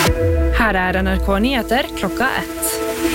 Her NRK Nyheter klokka 1.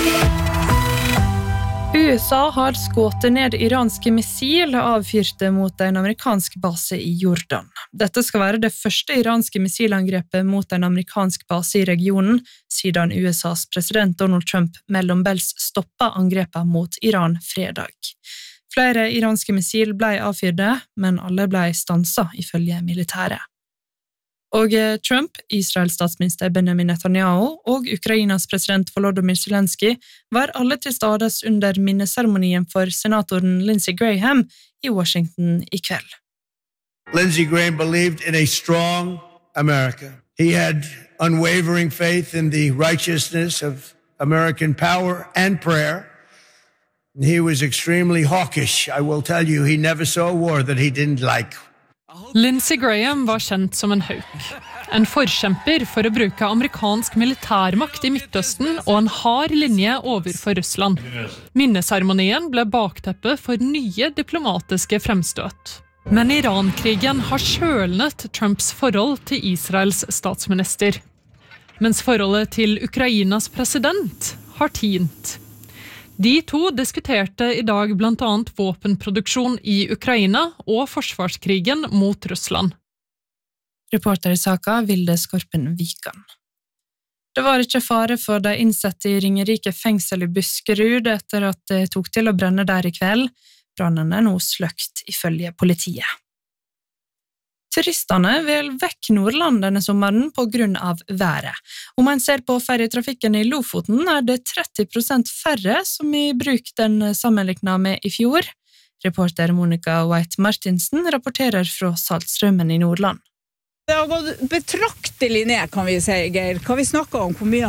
USA har skutt ned iranske missil avfyrte mot en amerikansk base i Jordan. Dette skal være det første iranske missilangrepet mot en amerikansk base i regionen, siden USAs president Donald Trump mellombels stoppet angrepet mot Iran fredag. Flere iranske missil ble avfyrte, men alle ble stanset ifølge militæret. Og Trump, Israels statsminister Benjamin Netanyahu og Ukrainas president Volodymyr Zelensky var alle til stades under minneseremonien for senatoren Lindsey Graham i Washington i kveld. Lindsey Graham believed in a strong America. He had unwavering faith in the righteousness of American power and prayer. He was extremely hawkish. I will tell you, he never saw a war that he didn't like. Lindsey Graham var kjent som en hauk. En forkjemper for å bruke amerikansk militærmakt i Midtøsten og en hard linje overfor Russland. Minneseremonien ble bakteppet for nye diplomatiske fremstøt. Men Iran-krigen har kjølnet Trumps forhold til Israels statsminister. Mens forholdet til Ukrainas president har tint. De to diskuterte i dag blant annet våpenproduksjon i Ukraina og forsvarskrigen mot Russland. Reporter i saka Vilde Skorpen Vikan. Det var ikke fare for de innsette i Ringerike fengsel i Buskerud etter at det tok til å brenne der i kveld. Brannen nå sløkt ifølge politiet. Turistene vil vekk Nordland denne sommeren på grunn av været. Om man ser på ferjetrafikken i Lofoten det 30% færre som i bruk den sammenlignet med i fjor. Reporter Monica White Martinsen rapporterer fra Saltstraumen i Nordland. Det har gått betraktelig ned, kan vi si, Geir. Kan vi snakke om hvor mye